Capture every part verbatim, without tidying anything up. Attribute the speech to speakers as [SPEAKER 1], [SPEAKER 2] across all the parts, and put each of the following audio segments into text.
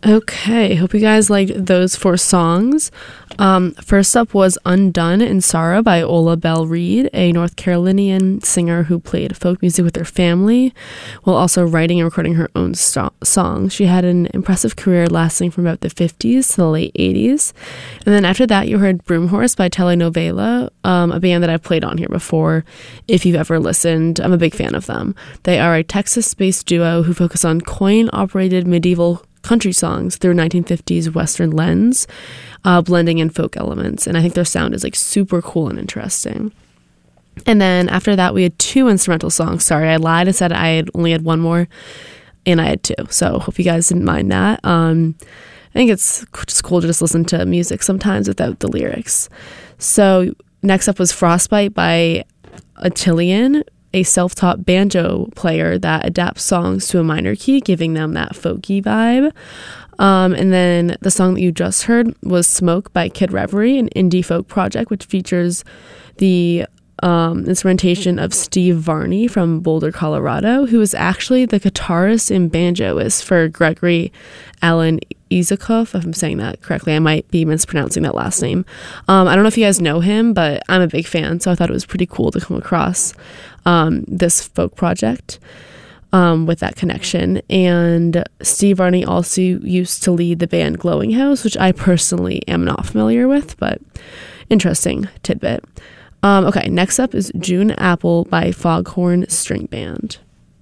[SPEAKER 1] Okay, hope you guys liked those four songs. Um, first up was Undone in Sorrow by Ola Belle Reed, a North Carolinian singer who played folk music with her family while also writing and recording her own st- songs. She had an impressive career lasting from about the fifties to the late eighties. And then after that, you heard Broomhorse by Telenovela, um, a band that I've played on here before. If you've ever listened, I'm a big fan of them. They are a Texas-based duo who focus on coin-operated medieval country songs through a nineteen fifties Western lens, uh, blending in folk elements. And I think their sound is like super cool and interesting. And then after that, we had two instrumental songs. Sorry, I lied. I said I had only had one more, and I had two. So hope you guys didn't mind that. Um, I think it's just cool to just listen to music sometimes without the lyrics. So next up was Frostbite by Attilian, a self-taught banjo player that adapts songs to a minor key, giving them that folky vibe. Um, and then the song that you just heard was Smoke by Kid Reverie, an indie folk project, which features the um, instrumentation of Steve Varney from Boulder, Colorado, who is actually the guitarist and banjoist for Gregory Alan Isakov. If I'm saying that correctly, I might be mispronouncing that last name. Um, I don't know if you guys know him, but I'm a big fan, so I thought it was pretty cool to come across um, this folk project um, with that connection. And Steve Varney also used to lead the band Glowing House, which I personally am not familiar with, but interesting tidbit. Um, okay, next up is June Apple by Foghorn String Band.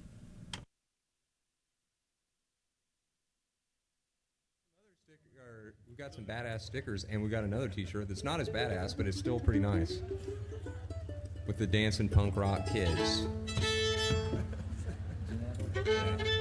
[SPEAKER 2] We've got some badass stickers, and we've got another t-shirt that's not as badass, but it's still pretty nice, with the dancing punk rock kids. Yeah.